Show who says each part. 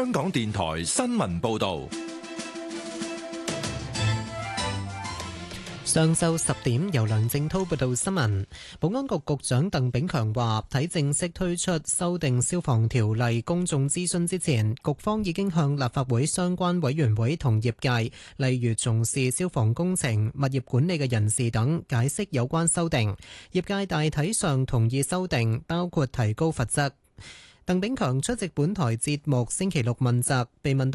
Speaker 1: 香港電台新聞報道。
Speaker 2: 上晝10點，由梁正濤報道新聞。保安局局長鄧炳強話，喺正式推出修訂消防條例公眾諮詢之前，局方已經向立法會相關委員會同業界，例如從事消防工程、物業管理嘅人士等，解釋有關修訂。業界大體上同意修訂，包括提高罰則。鄧炳強出席本台節目星期六問責，被問到